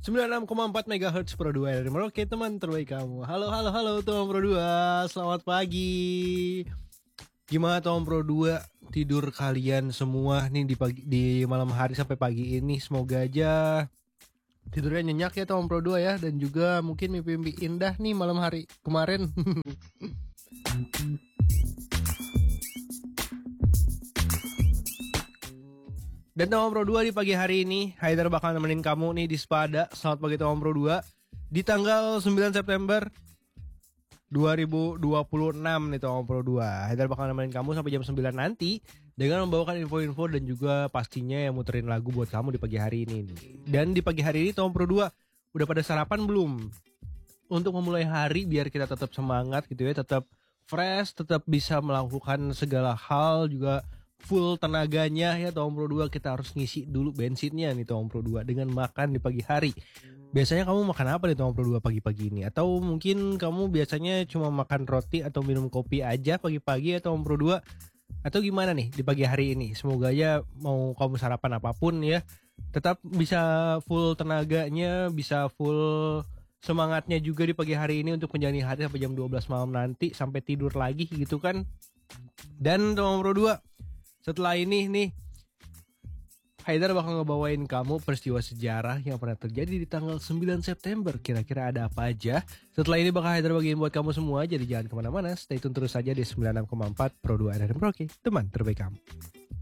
96,4 MHz Pro 2 dari Merauke, teman terbaik kamu. Halo teman Pro 2, selamat pagi. Gimana teman Pro 2, tidur kalian semua nih di malam hari sampai pagi ini? Semoga aja tidurnya nyenyak ya teman Pro 2 ya. Dan juga mungkin mimpi-mimpi indah nih malam hari kemarin. Dan teman Pro 2 di pagi hari ini Haidar bakal nemenin kamu nih di Spada. Selamat pagi teman Pro 2. Di tanggal 9 September 2026 nih teman Pro 2. Haidar bakal nemenin kamu sampai jam 9 nanti dengan membawakan info-info dan juga pastinya yang muterin lagu buat kamu di pagi hari ini nih. Dan di pagi hari ini teman Pro 2 udah pada sarapan belum? Untuk memulai hari biar kita tetap semangat gitu ya, tetap fresh, tetap bisa melakukan segala hal, juga full tenaganya ya Tom Pro 2. Kita harus ngisi dulu bensinnya nih Tom Pro 2 dengan makan di pagi hari. Biasanya kamu makan apa nih Tom Pro 2 pagi-pagi ini? Atau mungkin kamu biasanya cuma makan roti atau minum kopi aja pagi-pagi ya Tom Pro 2? Atau gimana nih di pagi hari ini? Semoga aja mau kamu sarapan apapun ya, tetap bisa full tenaganya, bisa full semangatnya juga di pagi hari ini untuk menjalani hari sampai jam 12 malam nanti, sampai tidur lagi gitu kan. Dan Tom Pro 2, setelah ini nih Haidar bakal ngebawain kamu peristiwa sejarah yang pernah terjadi di tanggal 9 September. Kira-kira ada apa aja? Setelah ini bakal Haidar bagiin buat kamu semua. Jadi jangan kemana-mana, stay tune terus saja di 96,4 Pro 2 RRM Merauke, teman terbaik kamu.